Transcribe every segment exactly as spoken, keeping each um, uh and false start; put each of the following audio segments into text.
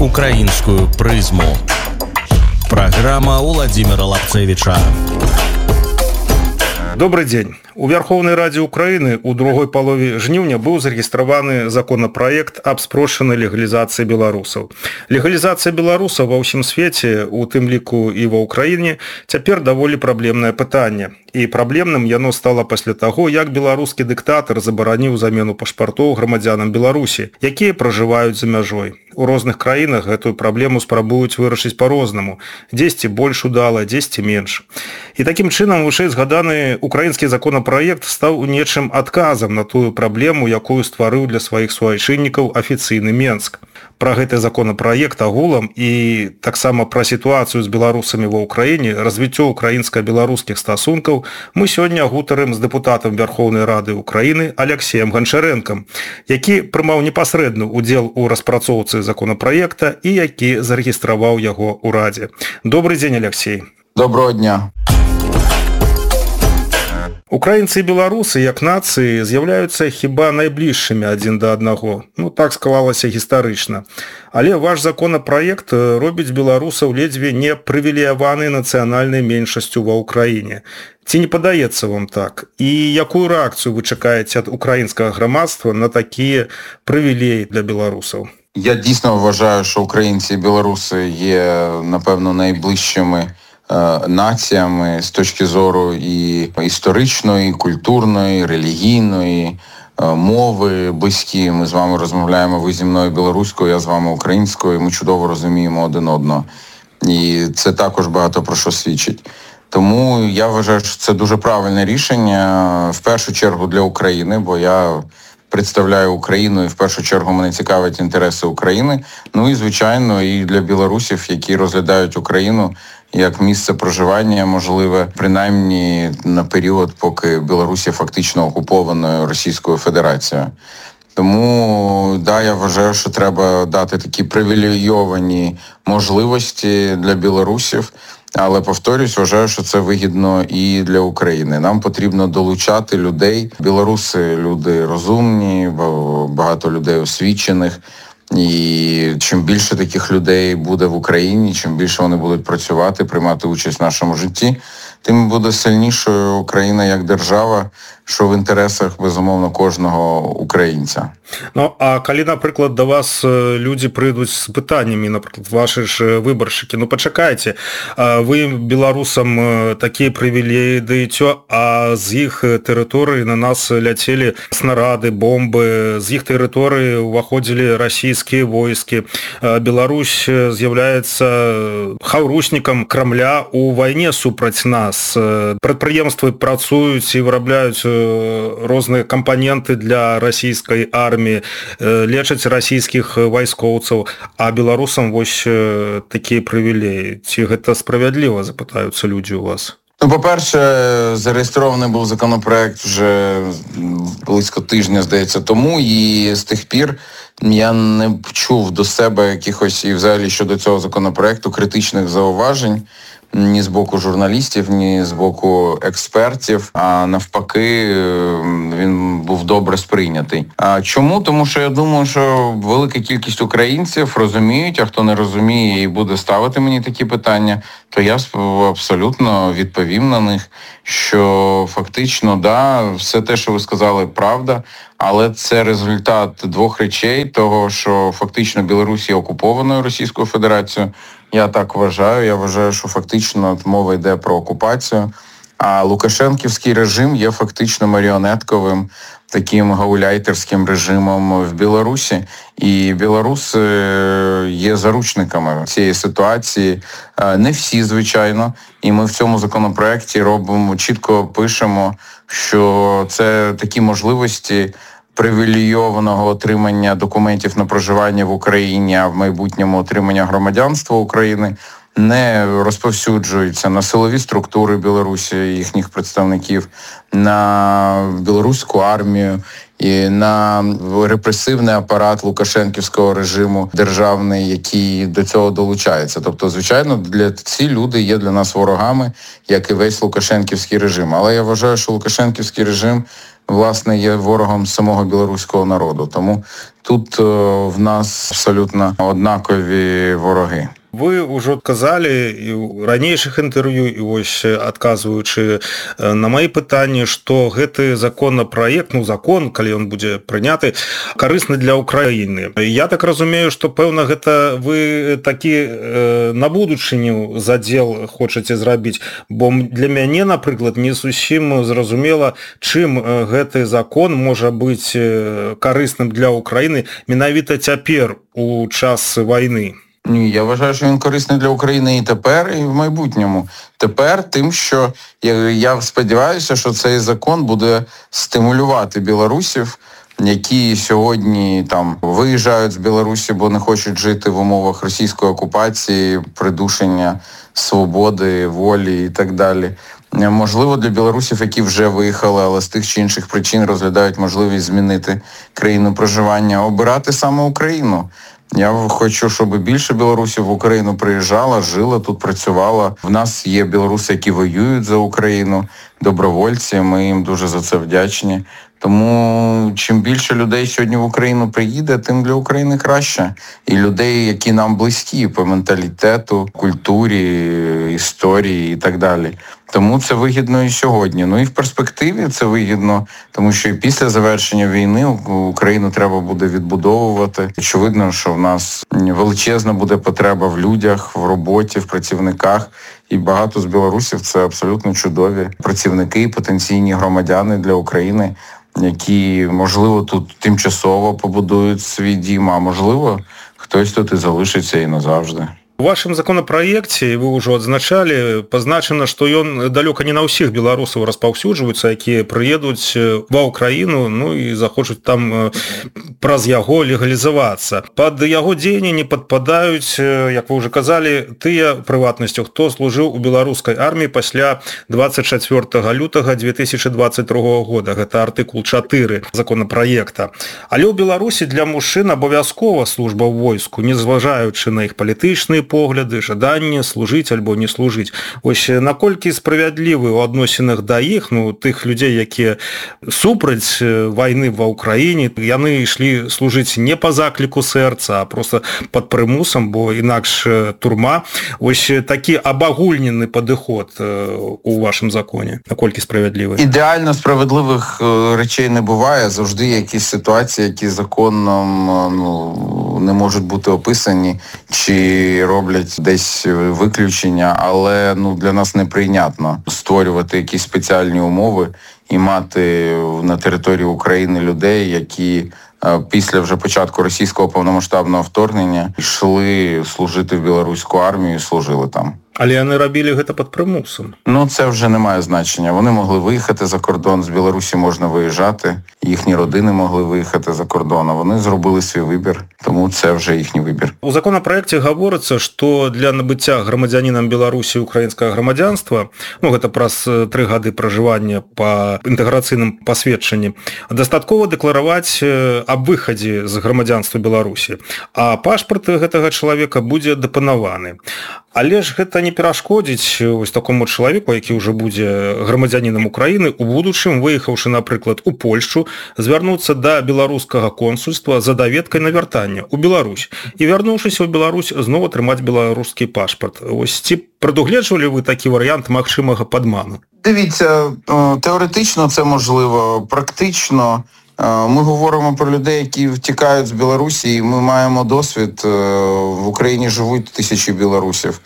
Украинскую призму. Программа Владимира Лапцевича. Добрый день. У Верховнай Радзе Украіны у другой палове жніўня быў зарэгістраваны законапраект аб спрошчанай легалізацыі беларусаў. Легалізацыя беларусаў ва ўсім свеце, у тым ліку і ва Ўкраіне, цяпер даволі праблемнае пытанне. І праблемным яно стала пасля таго, як беларускі дыктатар забараніў замену пашпартоў грамадзянам Беларусі, якія пражываюць за мяжой. У розных краінах гэтую праблему спрабуюць вырашыць па-рознаму, дзесьці больш удала, дзесьці менш. І такім чынам вышэй згаданы украінскі законапраект стаў у нечым адказам на тую праблему, якую стварыў для сваіх суайчыннікаў афіцыйны Менск. Пра гэты законапраект агулам і таксама пра сітуацыю з беларусамі ва ўкраіне, развіццё украінска-беларускіх стасункаў мы сёння гутарым з дэпутатам Верховнай Рады Украіны Алексеем Гончарэнкам, які прымаў непасрэдны ўдзел у распрацоўцы законапраекта і які зарэгістраваў яго ў Радзе. Добрый дзень, Алексей. Доброго дня. Украінцы і беларусы, як нацыі, з'яўляюцца хіба найбліжшымі адзін да аднаго. Ну, так склалася гістарычна. Але ваш законапраект робіць беларусаў ледзьве не прывілеяванай нацыянальнай меншасцю ва ўкраіне. Ці не падаецца вам так? І якую рэакцыю вы чакаеце ад украінскага грамадства на такія прывілеі для беларусаў? Я дійсно вважаю, що українці і білоруси є, напевно, найближчими націями з точки зору і історичної, і культурної, і релігійної, мови близькі. Ми з вами розмовляємо, ви зі мною білоруською, я з вами українською, ми чудово розуміємо один одного. І це також багато про що свідчить. Тому я вважаю, що це дуже правильне рішення, в першу чергу для України, бо я представляю Україну і в першу чергу мене цікавлять інтереси України. Ну і, звичайно, і для білорусів, які розглядають Україну як місце проживання, можливе, принаймні на період, поки Білорусь є фактично окупованою Російською Федерацією. Тому, да, я вважаю, що треба дати такі привілейовані можливості для білорусів, але, повторюсь, вважаю, що це вигідно і для України. Нам потрібно долучати людей. Білоруси – люди розумні, багато людей освічених. І чим більше таких людей буде в Україні, чим більше вони будуть працювати, приймати участь в нашому житті, тим буде сильнішою Україна як держава, що в інтересах, безумовно, кожного українця. Ну, а калі, наприклад, до вас люди прийдуть з питаннями, наприклад, ваші ж виборщики, ну, почекайте, ви білорусам такі привілеї даєте, а з їх території на нас летіли снаряди, бомби, з їх території виходили російські війська. Білорусь з'являється хаврушником Кремля у війні супроти нас. Підприємства працюють і виробляють різні компоненти для російської армії, лечаць расійскіх вайскоўцаў, а беларусам вось такія прывілеі. Ці гэта справядліва, запытаюцца людзі у вас? Ну, по-перше, зареєстрований був законопроект вже близько тижня, здається, тому, і з тих пір я не чув до себе якихось, і взагалі щодо цього законопроекту, критичних зауважень ні з боку журналістів, ні з боку експертів, а навпаки, він був добре сприйнятий. А чому? Тому що я думаю, що велика кількість українців розуміють, а хто не розуміє і буде ставити мені такі питання, то я абсолютно відповім на них, що фактично, да, все те, що ви сказали, правда, але це результат двох речей, того, що фактично Білорусь є окупованою Російською Федерацією. Я так вважаю. Я вважаю, що фактично мова йде про окупацію, а лукашенківський режим є фактично маріонетковим, таким гауляйтерським режимом в Білорусі. І білоруси є заручниками цієї ситуації. Не всі, звичайно. І ми в цьому законопроекті робимо, чітко пишемо, що це такі можливості привілейованого отримання документів на проживання в Україні, а в майбутньому отримання громадянства України не розповсюджуються на силові структури Білорусі, їхніх представників, на білоруську армію і на репресивний апарат лукашенківського режиму державний, який до цього долучається. Тобто, звичайно, для ці люди є для нас ворогами, як і весь лукашенківський режим. Але я вважаю, що лукашенківський режим власне, є ворогом самого білоруського народу. Тому тут в нас абсолютно однакові вороги. Вы ўжо казалі і ў ранейшых інтэрв'ю і вось адказваючы на мои пытанні, што гэты законапраект, ну закон, калі ён будзе прыняты, карысны для Украіны. Я так разумею, што пэўна гэта вы такі э, на будучыню задзел хочаце зрабіць, бо для мяне, напрыклад, не зусім зразумела, чым гэты закон можа быць карысным для Украіны менавіта цяпер у час вайны. Ні, я вважаю, що він корисний для України і тепер, і в майбутньому. Тепер тим, що я, я сподіваюся, що цей закон буде стимулювати білорусів, які сьогодні там виїжджають з Білорусі, бо не хочуть жити в умовах російської окупації, придушення свободи, волі і так далі. Можливо, для білорусів, які вже виїхали, але з тих чи інших причин розглядають можливість змінити країну проживання, обирати саме Україну. Я хочу, щоб більше білорусів в Україну приїжджало, жило, тут працювало. В нас є білоруси, які воюють за Україну, добровольці, ми їм дуже за це вдячні. Тому чим більше людей сьогодні в Україну приїде, тим для України краще. І людей, які нам близькі по менталітету, культурі, історії і так далі. Тому це вигідно і сьогодні. Ну і в перспективі це вигідно, тому що і після завершення війни Україну треба буде відбудовувати. Очевидно, що в нас величезна буде потреба в людях, в роботі, в працівниках. І багато з білорусів це абсолютно чудові працівники, потенційні громадяни для України, які, можливо, тут тимчасово побудують свій дім, а можливо, хтось тут і залишиться і назавжди. У вашым законапраекце, вы ўжо адзначалі, пазначана, што ён далёка не на ўсіх беларусаў распаўсюджваецца, якія прыедуць ва ўкраіну, ну і захочуць там праз яго легалізавацца. Пад яго дзеянне не падпадаюць, як вы ўжо казалі, тыя прыватнасцю, хто служыў у беларускай арміі пасля двадцать чацвёртага лютага две тысячи двадцать другога года. Гэта артыкул чатыры законапраекта. Але ў Беларусі для мужчын абавязкова служба ў войску, незважаючы на іх палітычныя погляды, жаданне служыць альбо не служыць. Вось наколькі справядлівы ў адносінах да іх, ну, тых людзей, якія супраць вайны ва ўкраіне, яны ішлі служыць не па закліку сэрца, а просто пад прымусам, бо інакш турма. Вось такі абагульнены падыход у вашым законе. Наколькі справядлівы? Ідеально справедливих речей не буває. Завжди є якісь ситуації, які законом, ну, не можуть бути описані, чи роблять десь виключення, але ну, для нас неприйнятно створювати якісь спеціальні умови і мати на території України людей, які після вже початку російського повномасштабного вторгнення йшли служити в білоруську армію і служили там. Але яны рабілі гэта пад прымусам. Ну, це вже не має значення. Вони могли виїхати за кордон, з Білорусі можна виїжджати, їхні родини могли виїхати за кордон, а вони зробили свій вибір, тому це вже їхній вибір. У законапраекце гаворыцца, што для набыцця грамадзянінам Беларусі украінскага грамадзянства, ну, гэта праз тры гады пражывання па інтэграцыйным пасведчанні, дастаткова дэклараваць аб выхадзе з грамадзянства Беларусі, а пашпарт гэтага чалавека будзе дапанаваны. Але ж гэта не перашкодзіць вось такому чалавеку, які ўжо будзе грамадзянінам Украіны, у будучым, выехаўшы, напрыклад, у Польшчу, звярнуцца да беларускага консульства за даведкай на вяртанне ў Беларусь. І вярнуўшыся ў Беларусь, зноў атрымаць беларускі пашпарт. Ось ці прадугледжвалі вы такі варыянт магчымага падману? Дивіться, теоретично це можливо, практично. Ми говоримо про людей, які втікають з Білорусі, і ми маємо досвід. В Україні живуть тисячі білорусів.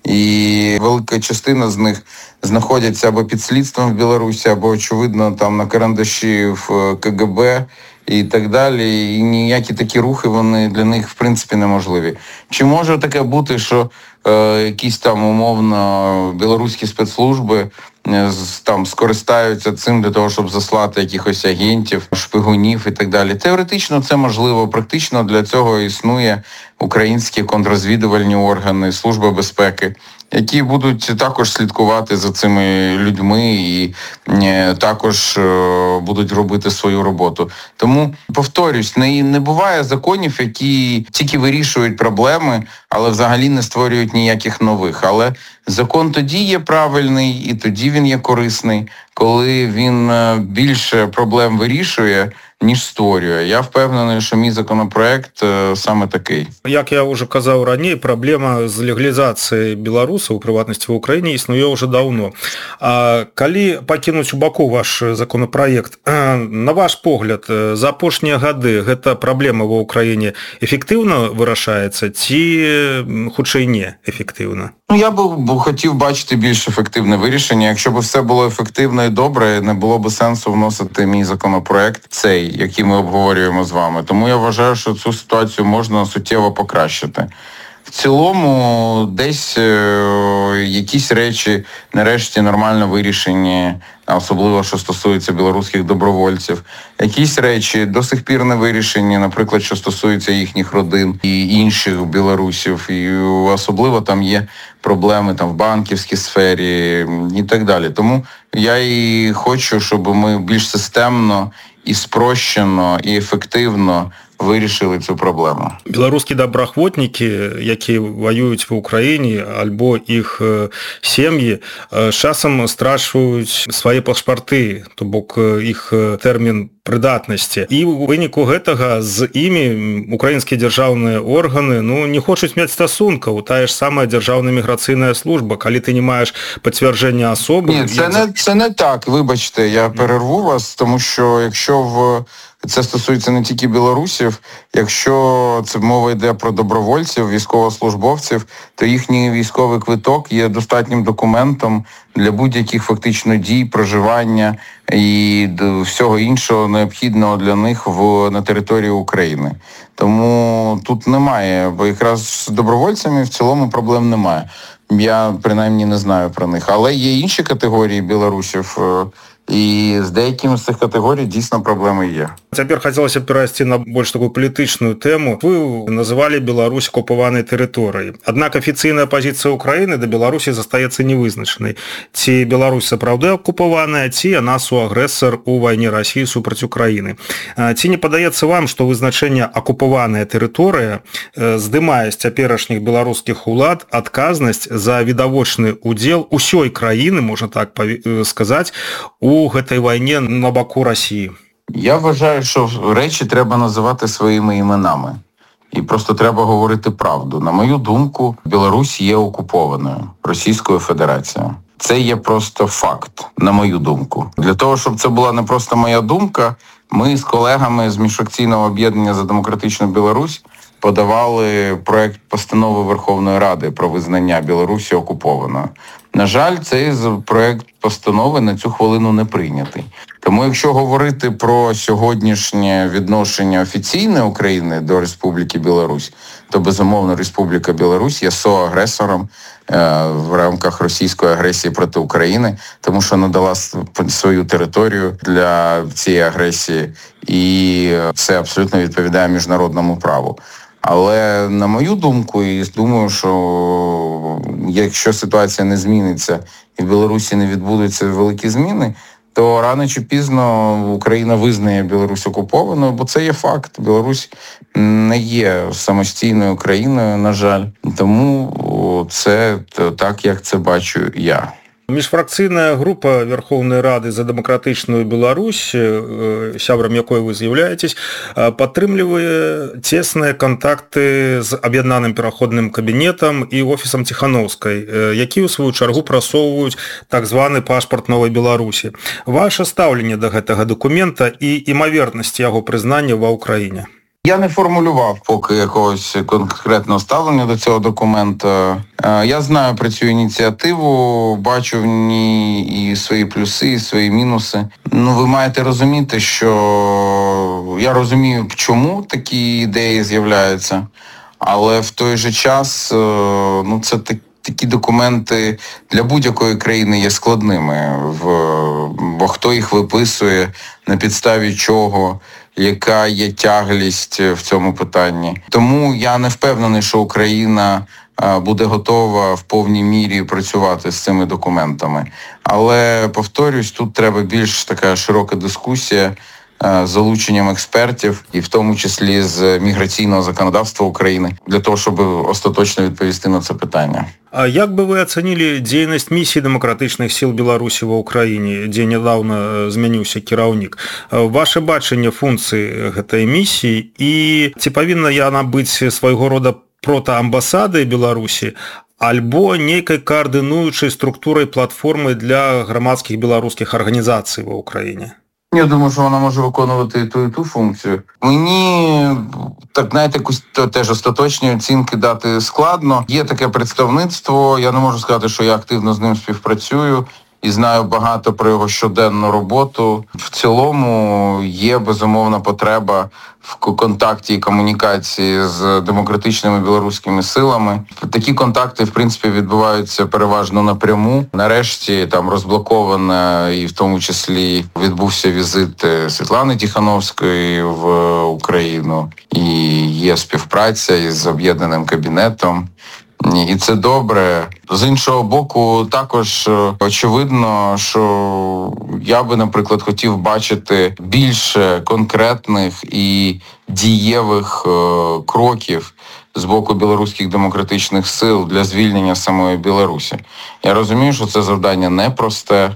І велика частина з них знаходяться або під слідством в Білорусі, або, очевидно, там на карандаші в ка ге бе і так далі. І ніякі такі рухи, вони для них, в принципі, неможливі. Чи може таке бути, що е, якісь там, умовно, білоруські спецслужби там скористаються цим для того, щоб заслати якихось агентів, шпигунів і так далі. Теоретично це можливо, практично для цього існує українські контррозвідувальні органи, Служба безпеки, які будуть також слідкувати за цими людьми і також будуть робити свою роботу. Тому, повторюсь, не, не буває законів, які тільки вирішують проблеми, але взагалі не створюють ніяких нових. Але закон тоді є правильний і тоді він є корисний, коли він більше проблем вирішує, ніж створює. Я впевнений, що мій законопроект саме такий. Як я вже казав раніше, проблема з легалізацією білорусів, у приватності в Україні, існує вже давно. А коли пакінуць у баку ваш законопроект, на ваш погляд, за апошнія гады гэта праблема ва Україні ефективно вирашається, ці хутчэй не ефективно? Ну, я б хотів бачити більш ефективне вирішення. Якщо б все було ефективно і добре, не було б сенсу вносити мій законопроект, цей, який ми обговорюємо з вами. Тому я вважаю, що цю ситуацію можна суттєво покращити. В цілому, десь е, якісь речі нарешті нормально вирішені, особливо, що стосується білоруських добровольців. Якісь речі до сих пір не вирішені, наприклад, що стосується їхніх родин і інших білорусів. І особливо там є проблеми там в банківській сфері і так далі. Тому я і хочу, щоб ми більш системно і спрощено, і ефективно вирішили цю проблему. Беларускі добраахвотнікі, які воююць в Україні, альбо іх сем'і, часам страчваюць свае пашпарты, то бок іх тэрмін прыдатнасці. І ў выніку гэтага з імі украінскія дзяржаўныя органы ну, не хочуць мець стасункаў. Тая ж самая дзяржаўная міграцыйная служба. Калі ти не маєш підтвердження особи... Ні, це не, це не так, вибачте, я перерву вас, тому що якщо в... Це стосується не тільки білорусів. Якщо це мова йде про добровольців, військовослужбовців, то їхній військовий квиток є достатнім документом для будь-яких фактично дій, проживання і всього іншого необхідного для них в, на території України. Тому тут немає, бо якраз з добровольцями в цілому проблем немає. Я принаймні не знаю про них. Але є інші категорії білорусів, і з деякими з цих категорій дійсно проблеми є. Цяпер хацелася б перайсці на больш такую палітычную тэму. Вы называлі Беларусь акупаванай тэрыторыяй. Аднак афіцыйная пазіцыя Украіны да Беларусі застаецца невызначанай. Ці Беларусь сапраўды акупаваная, ці яна суагрэсар у вайне Расіі супраць Украіны. Ці не падаецца вам, што вызначэнне акупаваная тэрыторыя здымае з цяперашніх беларускіх улад адказнасць за відавочны удзел усёй краіны, можна так сказаць, у у гэтай вайне на баку Росії? Я вважаю, що речі треба називати своїми іменами. І просто треба говорити правду. На мою думку, Білорусь є окупованою Російською Федерацією. Це є просто факт, на мою думку. Для того, щоб це була не просто моя думка, ми з колегами з Міжфракційного об'єднання «За демократичну Білорусь» подавали проект постанови Верховної Ради про визнання Білорусі окупованою. На жаль, цей проект постанови на цю хвилину не прийнятий. Тому якщо говорити про сьогоднішнє відношення офіційне України до Республіки Білорусь, то, безумовно, Республіка Білорусь є соагресором е, в рамках російської агресії проти України, тому що надала свою територію для цієї агресії, і це абсолютно відповідає міжнародному праву. Але, на мою думку, і думаю, що якщо ситуація не зміниться і в Білорусі не відбудуться великі зміни, то рано чи пізно Україна визнає Білорусь окупованою, бо це є факт. Білорусь не є самостійною країною, на жаль. Тому це так, як це бачу я. Міжфракційная група Верховнай Рады за дэмакратычную Беларусь, сябрам якой вы з'яўляецесь, падтрымлівае цесныя кантакты з аб'яднаным пераходным кабінетам і офісам Ціхановскай, які ў сваю чаргу прасоўваюць так званы пашпарт новай Беларусі. Ваше стаўленне да гэтага дакумента і імавернасць яго прызнання ва ўкраіне? Я не формулював поки якогось конкретного ставлення до цього документа. Я знаю про цю ініціативу, бачу в ній і свої плюси, і свої мінуси. Ну, ви маєте розуміти, що я розумію, чому такі ідеї з'являються, але в той же час ну, це так, такі документи для будь-якої країни є складними, в, бо хто їх виписує, на підставі чого. яка є тяглість в цьому питанні. Тому я не впевнений, що Україна буде готова в повній мірі працювати з цими документами. Але, повторюсь, тут треба більш така широка дискусія з залученням експертів, і в тому числі з міграційного законодавства України, для того, щоб остаточно відповісти на це питання. А як би ви оцінили дзейнасць місії дэмакратычных сіл Беларусі ва ўкраіне, дзе нядаўна змяніўся кіраўнік? Ваше бачанне функцыі гэтай місіі і ці павінна яна быць свайго рода протаамбасадай Беларусі, альбо нейкай каардынуючай структурай платформы для грамадскіх беларускіх арганізацый ва ўкраіне? Я думаю, що вона може виконувати і ту, і ту функцію. Мені, так, знаєте, якусь теж остаточні оцінки дати складно. Є таке представництво, я не можу сказати, що я активно з ним співпрацюю і знаю багато про його щоденну роботу. В цілому є безумовна потреба в контакті і комунікації з демократичними білоруськими силами. Такі контакти, в принципі, відбуваються переважно напряму. Нарешті там розблоковано, і в тому числі відбувся візит Світлани Тихановської в Україну. І є співпраця із об'єднаним кабінетом. І це добре. З іншого боку, також очевидно, що я би, наприклад, хотів бачити більше конкретних і дієвих кроків з боку білоруських демократичних сил для звільнення самої Білорусі. Я розумію, що це завдання непросте,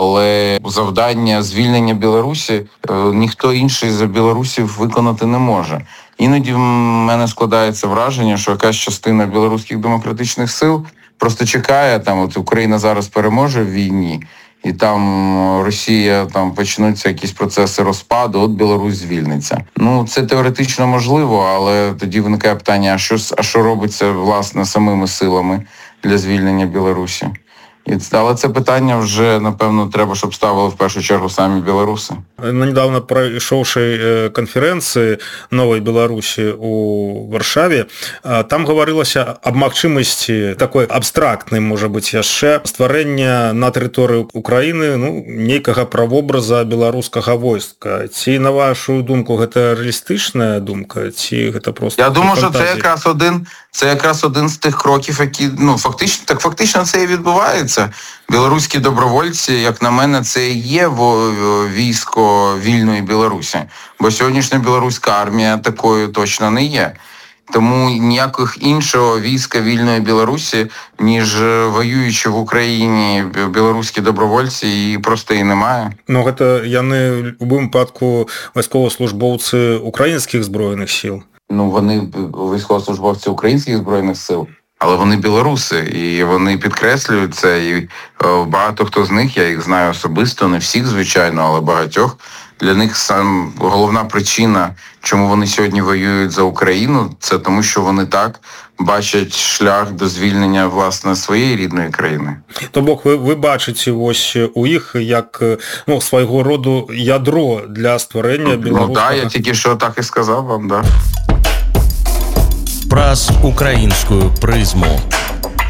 але завдання звільнення Білорусі ніхто інший за білорусів виконати не може. Іноді в мене складається враження, що якась частина білоруських демократичних сил просто чекає, там от Україна зараз переможе в війні, і там Росія, там почнуться якісь процеси розпаду, от Білорусь звільниться. Ну, це теоретично можливо, але тоді виникає питання, а що, а що робиться, власне, самими силами для звільнення Білорусі? І, але це питання вже, напевно, треба, щоб ставили в першу чергу самі білоруси. На недавно пройшовшій конференції «Нової Білорусі» у Варшаві, там говорилося аб магчымасці такой абстрактнай, можа быць, яшчэ стварэння на тэрыторыі Украіны, ну, нейкага правобраза беларускага войска. Ці, на вашу думку, гэта рэалістычная думка, ці гэта просто... Я думаю, що це якраз один, це якраз один з тих кроків, які, ну, фактично, так фактично це і відбувається. Білоруські добровольці, як на мене, це і є військо вільної Білорусі. Бо сьогоднішня білоруська армія такою точно не є. Тому ніяких іншого війська вільної Білорусі, ніж воюючи в Україні білоруські добровольці, і просто і немає. Ну, гэта яны в будь-якому випадку військовослужбовці українських збройних сил. Ну, вони військовослужбовці українських збройних сил. Але вони білоруси, і вони підкреслюють це, і багато хто з них, я їх знаю особисто, не всіх, звичайно, але багатьох. Для них сам головна причина, чому вони сьогодні воюють за Україну, це тому, що вони так бачать шлях до звільнення, власне, своєї рідної країни. То бок, ви, ви бачите ось у їх як, ну, свого роду ядро для створення білоруського... Ну так, я тільки що так і сказав вам, так. Праз українську призму.